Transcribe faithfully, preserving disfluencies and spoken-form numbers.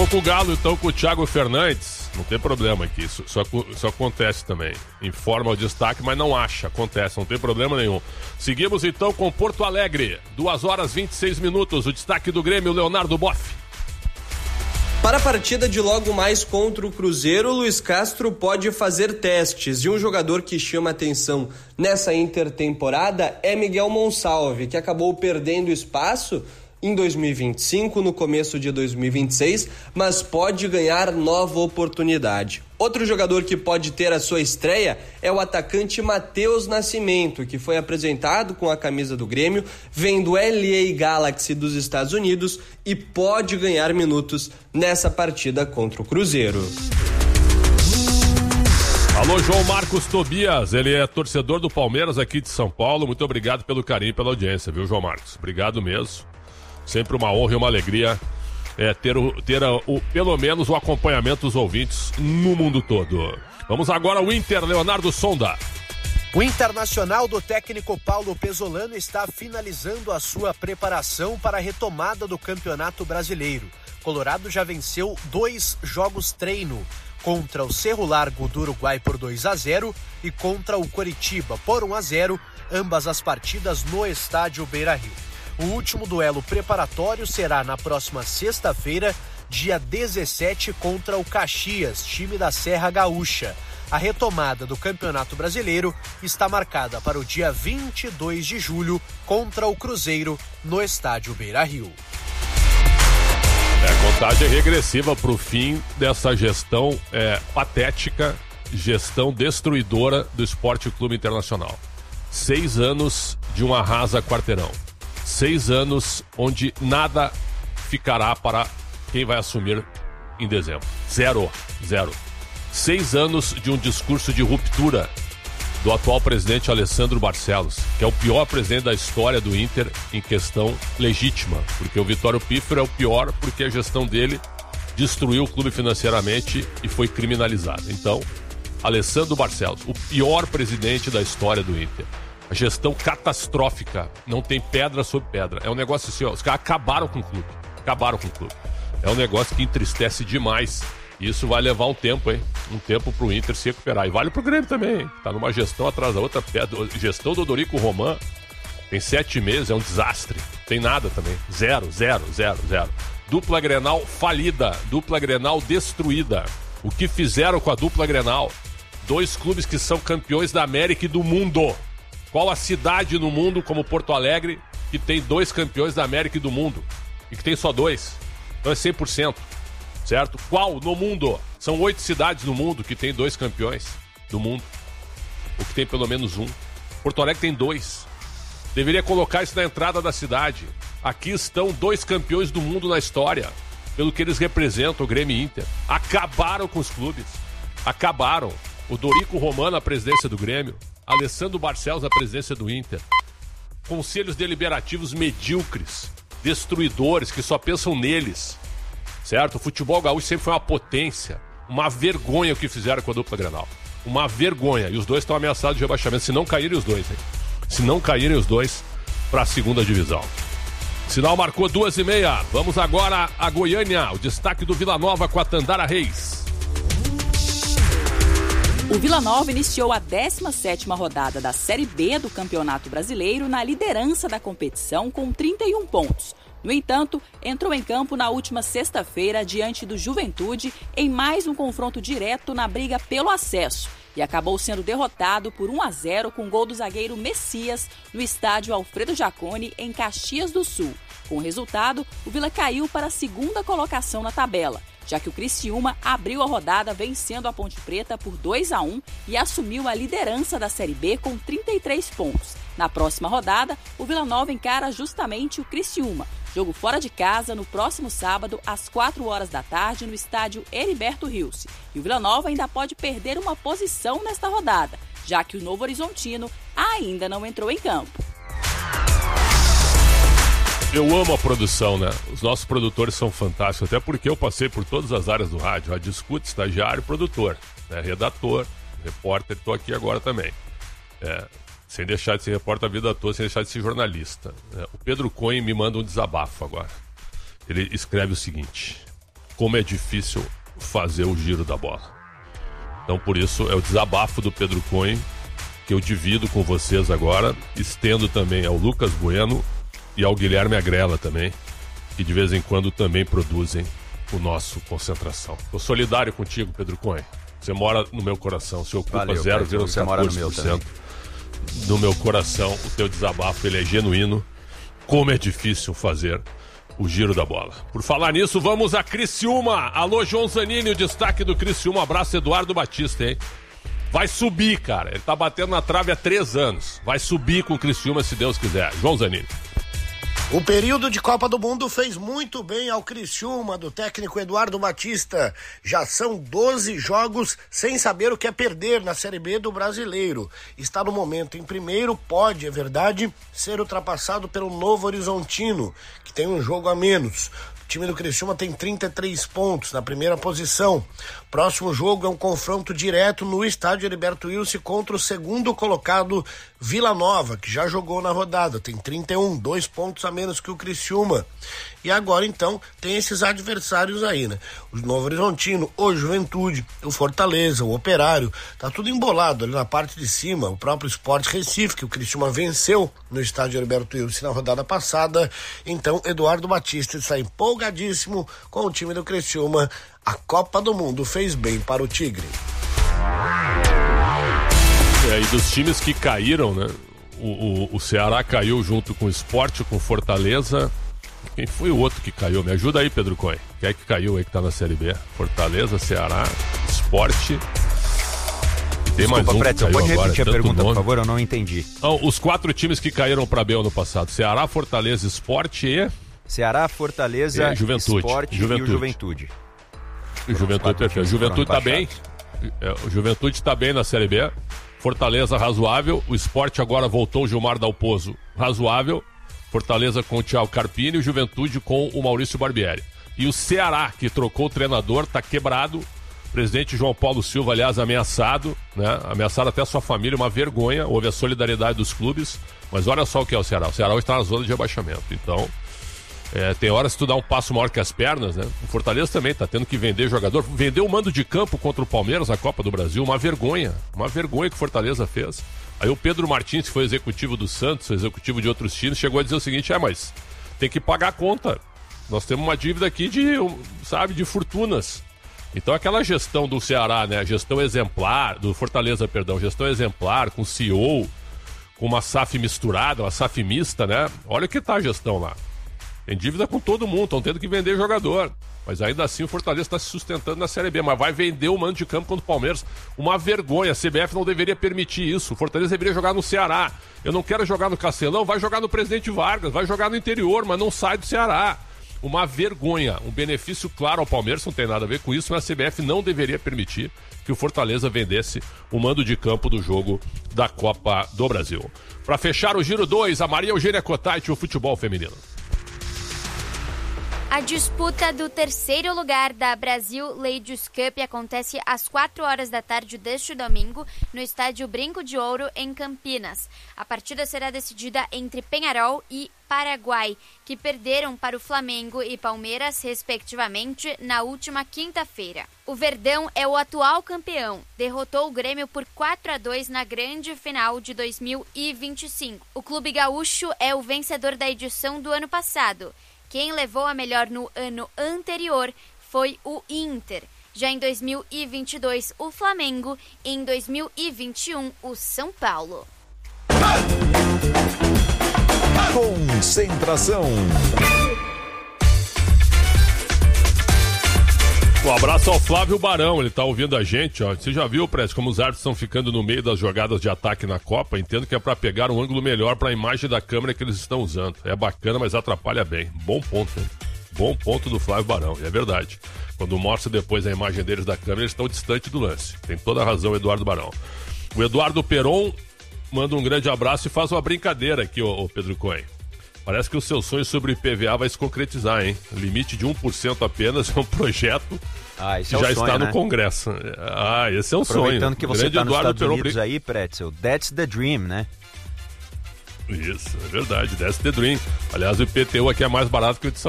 Vamos pro Galo então com o Thiago Fernandes. Não tem problema aqui, isso, isso, isso acontece também. Informa o destaque, mas não acha, acontece, não tem problema nenhum. Seguimos então com Porto Alegre, duas horas e vinte e seis minutos, o destaque do Grêmio, Leonardo Boff. Para a partida de logo mais contra o Cruzeiro, Luiz Castro pode fazer testes. E um jogador que chama atenção nessa intertemporada é Miguel Monsalve, que acabou perdendo espaço em dois mil e vinte e cinco, no começo de dois mil e vinte e seis, mas pode ganhar nova oportunidade. Outro jogador que pode ter a sua estreia é o atacante Matheus Nascimento, que foi apresentado com a camisa do Grêmio, vem do L A Galaxy dos Estados Unidos e pode ganhar minutos nessa partida contra o Cruzeiro. Alô, João Marcos Tobias, ele é torcedor do Palmeiras aqui de São Paulo. Muito obrigado pelo carinho e pela audiência, viu, João Marcos? Obrigado mesmo. Sempre uma honra e uma alegria é, ter, o, ter a, o, pelo menos o acompanhamento dos ouvintes no mundo todo. Vamos agora ao Inter, Leonardo Sonda. O Internacional do técnico Paulo Pesolano está finalizando a sua preparação para a retomada do Campeonato Brasileiro. Colorado já venceu dois jogos treino, contra o Cerro Largo do Uruguai por dois a zero e contra o Coritiba por um a zero, ambas as partidas no estádio Beira-Rio. O último duelo preparatório será na próxima sexta-feira, dia dezessete, contra o Caxias, time da Serra Gaúcha. A retomada do Campeonato Brasileiro está marcada para o dia vinte e dois de julho, contra o Cruzeiro, no estádio Beira-Rio. É, a contagem é regressiva para o fim dessa gestão é, patética, gestão destruidora do Esporte Clube Internacional. Seis anos de um arrasa quarteirão. Seis anos onde nada ficará para quem vai assumir em dezembro. Zero. Zero. Seis anos de um discurso de ruptura do atual presidente Alessandro Barcelos, que é o pior presidente da história do Inter em questão legítima, porque o Vitório Pífero é o pior porque a gestão dele destruiu o clube financeiramente e foi criminalizada. Então, Alessandro Barcelos, o pior presidente da história do Inter. A gestão catastrófica, não tem pedra sobre pedra. É um negócio assim, ó, os caras acabaram com o clube. Acabaram com o clube. É um negócio que entristece demais. E isso vai levar um tempo, hein? Um tempo pro Inter se recuperar. E vale pro Grêmio também, hein? Tá numa gestão atrás da outra. Gestão do Dorico Roman tem sete meses, é um desastre. Tem nada também. Zero, zero, zero, zero. Dupla Grenal falida. Dupla Grenal destruída. O que fizeram com a dupla Grenal? Dois clubes que são campeões da América e do mundo. Qual a cidade no mundo, como Porto Alegre, que tem dois campeões da América e do mundo? E que tem só dois? Então é cem por cento, certo? Qual no mundo? São oito cidades no mundo que tem dois campeões do mundo. Ou que tem pelo menos um. Porto Alegre tem dois. Deveria colocar isso na entrada da cidade. Aqui estão dois campeões do mundo na história, pelo que eles representam, o Grêmio e Inter. Acabaram com os clubes. Acabaram. O Dorico Roman na presidência do Grêmio. Alessandro Barcelos na presidência do Inter. Conselhos deliberativos medíocres, destruidores, que só pensam neles. Certo? O futebol gaúcho sempre foi uma potência. Uma vergonha o que fizeram com a dupla Grenal. Uma vergonha. E os dois estão ameaçados de rebaixamento. Se não caírem os dois, hein? Se não caírem os dois para a segunda divisão. Sinal marcou duas e meia. Vamos agora a Goiânia. O destaque do Vila Nova com a Tandara Reis. O Vila Nova iniciou a décima sétima rodada da Série B do Campeonato Brasileiro na liderança da competição com trinta e um pontos. No entanto, entrou em campo na última sexta-feira diante do Juventude em mais um confronto direto na briga pelo acesso e acabou sendo derrotado por um a zero com gol do zagueiro Messias no estádio Alfredo Jaconi em Caxias do Sul. Com o resultado, o Vila caiu para a segunda colocação na tabela, já que o Criciúma abriu a rodada vencendo a Ponte Preta por dois a um e assumiu a liderança da Série B com trinta e três pontos. Na próxima rodada, o Vila Nova encara justamente o Criciúma, jogo fora de casa no próximo sábado às quatro horas da tarde no estádio Heriberto Rilse. E o Vila Nova ainda pode perder uma posição nesta rodada, já que o Novo Horizontino ainda não entrou em campo. Eu amo a produção, né? Os nossos produtores são fantásticos, até porque eu passei por todas as áreas do rádio. A discute, estagiário, produtor, né? Redator, repórter, estou aqui agora também. É, sem deixar de ser repórter a vida toda, sem deixar de ser jornalista. É, o Pedro Cohen me manda um desabafo agora. Ele escreve o seguinte: como é difícil fazer o giro da bola. Então, por isso, é o desabafo do Pedro Cunha, que eu divido com vocês agora, estendo também ao Lucas Bueno e ao Guilherme Agrela também, que de vez em quando também produzem o nosso Concentração. Estou solidário contigo, Pedro Cunha. Você mora no meu coração, você ocupa zero vírgula quatorze por cento do meu coração. O teu desabafo, ele é genuíno. Como é difícil fazer o giro da bola. Por falar nisso, vamos a Criciúma. Alô, João Zanini, o destaque do Criciúma. Um abraço, Eduardo Batista, hein? Vai subir, cara. Ele tá batendo na trave há três anos. Vai subir com o Criciúma, se Deus quiser. João Zanini. O período de Copa do Mundo fez muito bem ao Criciúma, do técnico Eduardo Batista. Já são doze jogos sem saber o que é perder na Série B do Brasileiro. Está no momento em primeiro, pode, é verdade, ser ultrapassado pelo Novo Horizontino, que tem um jogo a menos. O time do Criciúma tem trinta e três pontos na primeira posição. Próximo jogo é um confronto direto no estádio Heriberto Wilson contra o segundo colocado Vila Nova, que já jogou na rodada, tem trinta e um, dois pontos a menos que o Criciúma. E agora então tem esses adversários aí, né? O Novo Horizontino, o Juventude, o Fortaleza, o Operário, tá tudo embolado ali na parte de cima. O próprio Sport Recife, que o Criciúma venceu no estádio Heriberto Wilson na rodada passada. Então Eduardo Batista está empolgadíssimo com o time do Criciúma. A Copa do Mundo fez bem para o Tigre. É, e dos times que caíram, né? O, o, o Ceará caiu junto com o Sport, com o Fortaleza. Quem foi o outro que caiu? Me ajuda aí, Pedro Cunha. Quem é que caiu aí que tá na Série B? Fortaleza, Ceará, Sport. Tem Desculpa, mais um Pretzel, pode agora, repetir a pergunta, nome. por favor? Eu não entendi. Então, os quatro times que caíram pra B ano passado: Ceará, Fortaleza, Sport e... Ceará, Fortaleza, é, Juventude. Sport Juventude. e o Juventude. O Juventude, perfeito. Juventude tá bem. É, o Juventude tá bem na Série B. Fortaleza razoável. O Sport agora voltou o Gilmar Dalpozo, razoável. Fortaleza com o Thiago Carpini e o Juventude com o Maurício Barbieri. E o Ceará, que trocou o treinador, tá quebrado. O presidente João Paulo Silva, aliás, ameaçado, né? Ameaçado até a sua família, uma vergonha. Houve a solidariedade dos clubes. Mas olha só o que é o Ceará. O Ceará hoje está na zona de rebaixamento. Então, é, tem horas que tu dá um passo maior que as pernas, né? O Fortaleza também tá tendo que vender jogador. Vendeu o mando de campo contra o Palmeiras na Copa do Brasil. Uma vergonha. Uma vergonha que o Fortaleza fez. Aí o Pedro Martins, que foi executivo do Santos, executivo de outros times, chegou a dizer o seguinte: é, mas tem que pagar a conta. Nós temos uma dívida aqui de, sabe, de fortunas. Então aquela gestão do Ceará, né, gestão exemplar, do Fortaleza, perdão, gestão exemplar, com C E O, com uma S A F misturada, uma S A F mista, né? Olha o que tá a gestão lá. Tem dívida com todo mundo, estão tendo que vender jogador. Mas ainda assim o Fortaleza está se sustentando na Série B, mas vai vender o mando de campo contra o Palmeiras. Uma vergonha, a C B F não deveria permitir isso. O Fortaleza deveria jogar no Ceará. Eu não quero jogar no Castelão, vai jogar no Presidente Vargas, vai jogar no interior, mas não sai do Ceará. Uma vergonha, um benefício claro ao Palmeiras, não tem nada a ver com isso, mas a C B F não deveria permitir que o Fortaleza vendesse o mando de campo do jogo da Copa do Brasil. Para fechar o Giro dois, a Maria Eugênia Cottait, o futebol feminino. A disputa do terceiro lugar da Brasil Ladies Cup acontece às quatro horas da tarde deste domingo no estádio Brinco de Ouro, em Campinas. A partida será decidida entre Peñarol e Paraguai, que perderam para o Flamengo e Palmeiras, respectivamente, na última quinta-feira. O Verdão é o atual campeão, derrotou o Grêmio por quatro a dois na grande final de dois mil e vinte e cinco. O clube gaúcho é o vencedor da edição do ano passado. Quem levou a melhor no ano anterior foi o Inter. Já em dois mil e vinte e dois, o Flamengo. E em dois mil e vinte e um, o São Paulo. Concentração. Um abraço ao Flávio Barão, ele tá ouvindo a gente, ó. Você já viu, Press, como os árbitros estão ficando no meio das jogadas de ataque na Copa? Entendo que é pra pegar um ângulo melhor pra imagem da câmera que eles estão usando. É bacana, mas atrapalha bem. Bom ponto, hein? Bom ponto do Flávio Barão, é verdade. Quando mostra depois a imagem deles da câmera, eles estão distantes do lance. Tem toda a razão o Eduardo Barão. O Eduardo Peron manda um grande abraço e faz uma brincadeira aqui, ô, ô Pedro Cunha. Parece que o seu sonho sobre I P V A vai se concretizar, hein? Limite de um por cento apenas é um projeto ah, esse que é já o sonho, está né? no Congresso. Ah, esse é um sonho. Aproveitando que você está nos Eduardo Estados Peron Unidos brin... aí, Pretzel, that's the dream, né? Isso, é verdade, that's the dream. Aliás, o I P T U aqui é mais barato que o de São